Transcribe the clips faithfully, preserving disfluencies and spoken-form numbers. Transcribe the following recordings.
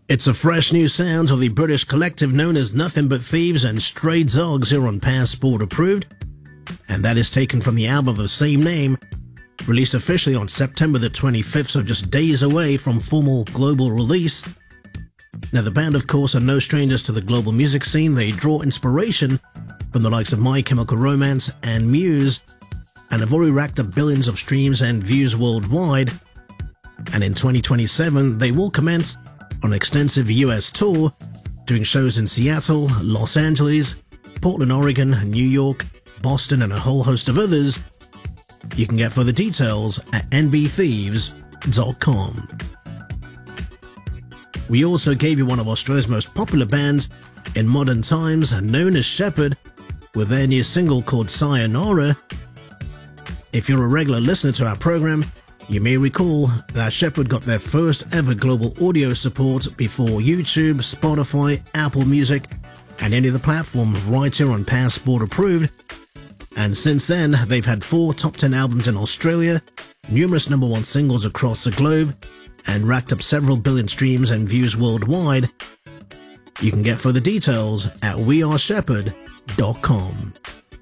It's a fresh new sound of the British collective known as Nothing But Thieves and Stray Dogs here on Passport Approved, and that is taken from the album of the same name, released officially on September the twenty-fifth, so just days away from formal global release. Now the band of course are no strangers to the global music scene. They draw inspiration from the likes of My Chemical Romance and Muse, and have already racked up billions of streams and views worldwide. And in twenty twenty-seven they will commence on an extensive U S tour, doing shows in Seattle, Los Angeles, Portland, Oregon, New York, Boston, and a whole host of others. You can get further details at N B thieves dot com. We also gave you one of Australia's most popular bands in modern times, known as Shepherd, with their new single called Sayonara. If you're a regular listener to our program, you may recall that Shepherd got their first ever global audio support before YouTube, Spotify, Apple Music, and any other platform right here on Passport Approved. And since then, they've had four top ten albums in Australia, numerous number one singles across the globe, and racked up several billion streams and views worldwide. You can get further details at we are shepherd dot com.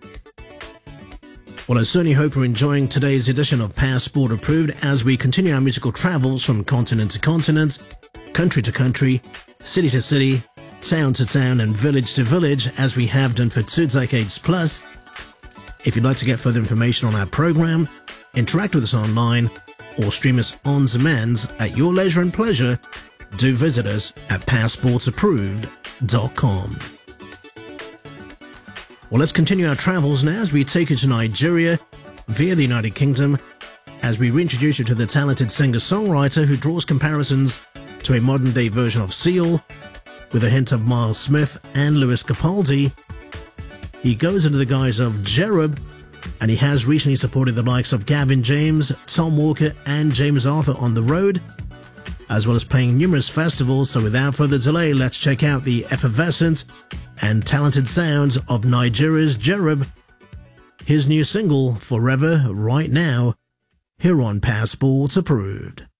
Well, I certainly hope you're enjoying today's edition of Passport Approved as we continue our musical travels from continent to continent, country to country, city to city, town to town, and village to village, as we have done for two decades plus. If you'd like to get further information on our program, interact with us online, or stream us on demand at your leisure and pleasure, do visit us at passport approved dot com. Well, let's continue our travels now as we take you to Nigeria via the United Kingdom, as we reintroduce you to the talented singer-songwriter who draws comparisons to a modern-day version of Seal, with a hint of Miles Smith and Lewis Capaldi. He goes under the guise of Jerub, and he has recently supported the likes of Gavin James, Tom Walker, and James Arthur on the road, as well as playing numerous festivals. So without further delay, let's check out the effervescent and talented sounds of Nigeria's Jerub. His new single, Forever, right now, here on Passport Approved.